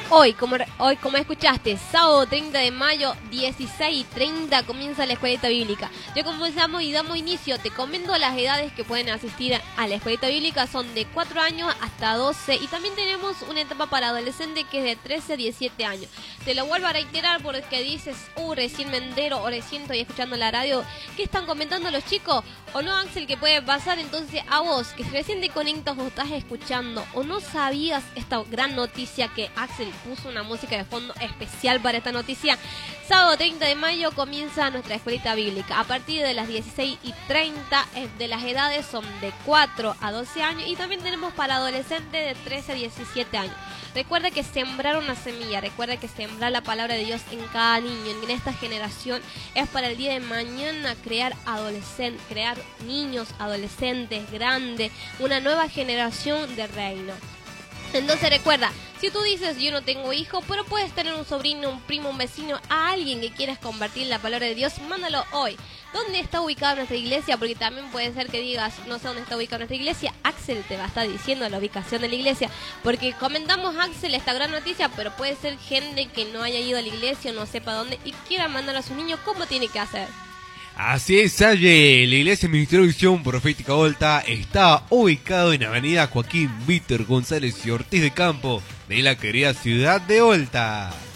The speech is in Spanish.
Hoy, como escuchaste, sábado 30 de mayo, 16:30, comienza la escuelita bíblica. Ya comenzamos y damos inicio. Te comento las edades que pueden asistir a la escuelita bíblica. Son de 4 años hasta 12. Y también tenemos una etapa para adolescente que es de 13 a 17 años. Te lo vuelvo a reiterar porque dices, recién me entero o recién estoy escuchando la radio. ¿Qué están comentando los chicos? ¿O no, Axel, que puede pasar? Entonces, a vos, que recién te conectas o estás escuchando o no sabías esta gran noticia que Axel puso una música de fondo especial para esta noticia. Sábado 30 de mayo comienza nuestra escuelita bíblica. A partir de las 16:30 de las edades son de 4 a 12 años y también tenemos para adolescentes de 13 a 17 años. Recuerda que sembrar una semilla, recuerda que sembrar la palabra de Dios en cada niño, en esta generación, es para el día de mañana crear adolescentes, crear niños, adolescentes, grandes, una nueva generación de reino. Entonces recuerda, si tú dices yo no tengo hijos, pero puedes tener un sobrino, un primo, un vecino, a alguien que quieras compartir la palabra de Dios, mándalo hoy. ¿Dónde está ubicada nuestra iglesia? Porque también puede ser que digas, no sé dónde está ubicada nuestra iglesia. Axel te va a estar diciendo la ubicación de la iglesia. Porque comentamos, Axel, esta gran noticia, pero puede ser gente que no haya ido a la iglesia o no sepa dónde y quiera mandar a sus niños, ¿cómo tiene que hacer? Así es, Salle. La Iglesia Ministerio de Visión Profética Volta está ubicado en Avenida Joaquín Víctor González y Ortiz de Campo, de la querida ciudad de Volta.